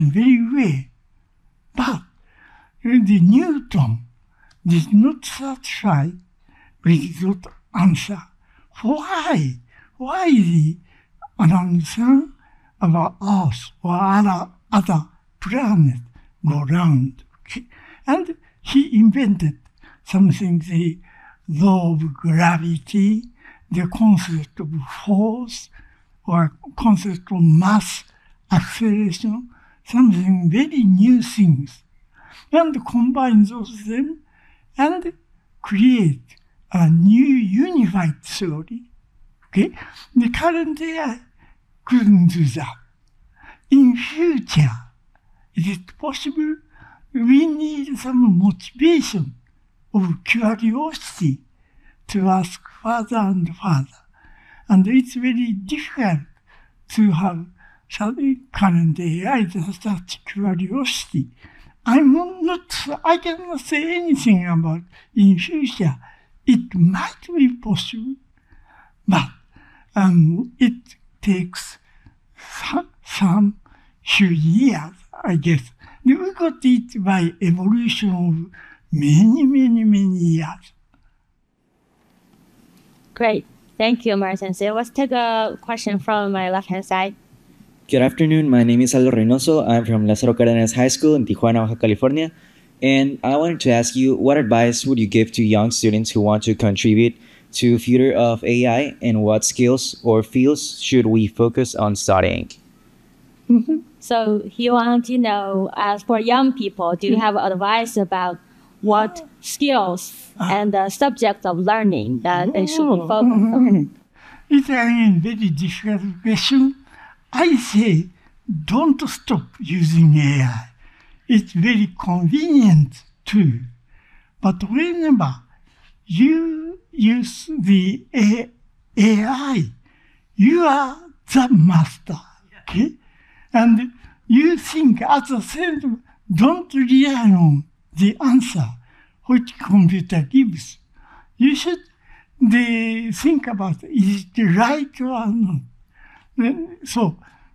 very well. But the Newton did not satisfy with that answer. Why? Why the announcement about Earth or other planets go round? Okay? And he invented something, the law of gravity, the concept of force, or concept of mass acceleration, something very new things, and combine those them and create a new unified theory. Okay? The current AI couldn't do that. In future, is it possible? We need some motivation of curiosity to ask further and further. And it's very difficult to have current AI such curiosity. I cannot say anything about in future. It might be possible, but it takes some few years, I guess. We got it by evolution of many years. Great. Thank you, Mari-sensei. Let's take a question from my left-hand side. Good afternoon. My name is Aldo Reynoso. I'm from Lázaro Cárdenas High School in Tijuana, Baja California. And I wanted to ask you, what advice would you give to young students who want to contribute to the future of AI, and what skills or fields should we focus on studying? So he wants to know, as for young people, do you have advice about what skills and the subjects of learning that they should be focused on? It's a very difficult question. I say, don't stop using AI. It's very convenient too. But remember, you use the AI, you are the master, okay? And you think at the same time, don't rely on the answer which computer gives. You should think about, is it right or not? So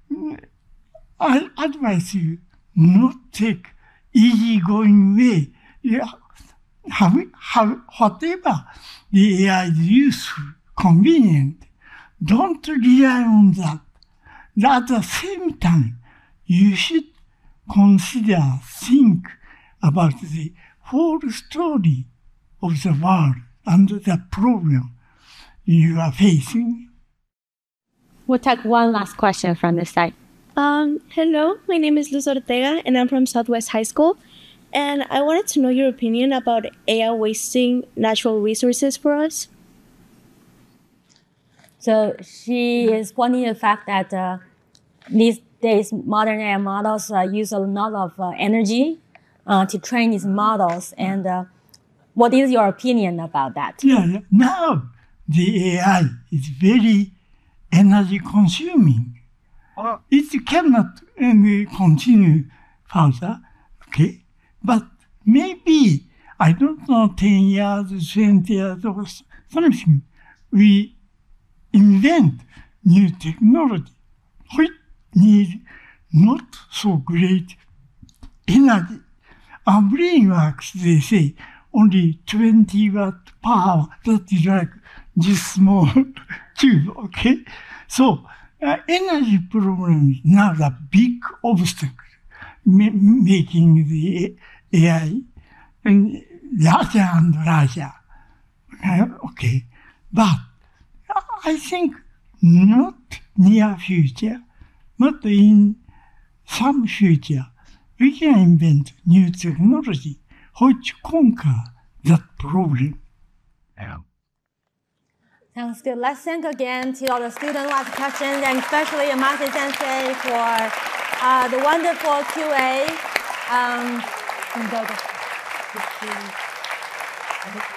I advise you not take easygoing way. Whatever the AI is useful, convenient, don't rely on that. At the same time, you should think about the whole story of the world and the problem you are facing. We'll take one last question from this side. Hello, my name is Luz Ortega, and I'm from Southwest High School. And I wanted to know your opinion about AI wasting natural resources for us. So she is pointing to the fact that these days modern AI models use a lot of energy to train these models. And what is your opinion about that? Yeah, now the AI is very energy consuming. It cannot continue further, okay? But maybe, I don't know, 10 years, 20 years or something, we invent new technology which need not so great energy. Our brain works, they say, only 20 watt power. That is like this small tube, okay? So, energy problem is now the big obstacle making the AI larger and larger. Okay, but I think not near future, but in some future, we can invent new technology which conquer that problem. Yeah. Sounds good. Let's thank again to all the students who asked questions, and especially Mari-sensei for the wonderful QA.